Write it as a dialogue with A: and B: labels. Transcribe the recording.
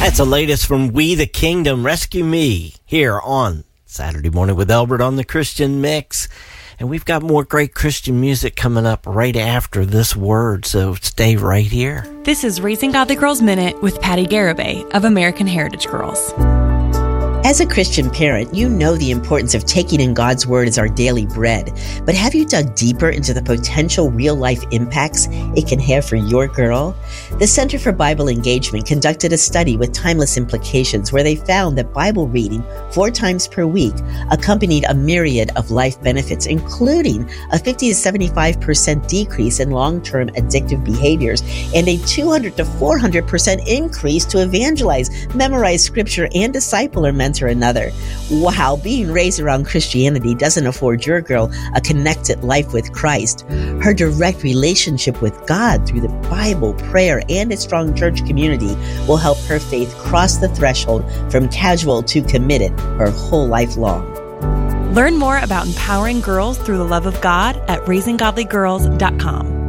A: That's the latest from We the Kingdom, Rescue Me, here on Saturday Morning with Albert on the Christian Mix. And we've got more great Christian music coming up right after this word, so stay right here.
B: This is Raising Godly Girls Minute with Patty Garibay of American Heritage Girls.
C: As a Christian parent, you know the importance of taking in God's Word as our daily bread. But have you dug deeper into the potential real-life impacts it can have for your girl? The Center for Bible Engagement conducted a study with timeless implications where they found that Bible reading 4 times per week accompanied a myriad of life benefits, including a 50 to 75% decrease in long-term addictive behaviors and a 200 to 400% increase to evangelize, memorize Scripture, and disciple or mentor another. Wow, being raised around Christianity doesn't afford your girl a connected life with Christ. Her direct relationship with God through the Bible, prayer, and a strong church community will help her faith cross the threshold from casual to committed her whole life long.
B: Learn more about empowering girls through the love of God at raisinggodlygirls.com.